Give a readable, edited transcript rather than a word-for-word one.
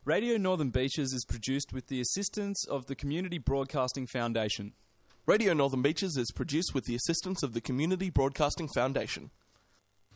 Radio Northern Beaches is produced with the assistance of the Community Broadcasting Foundation. Radio Northern Beaches is produced with the assistance of the Community Broadcasting Foundation.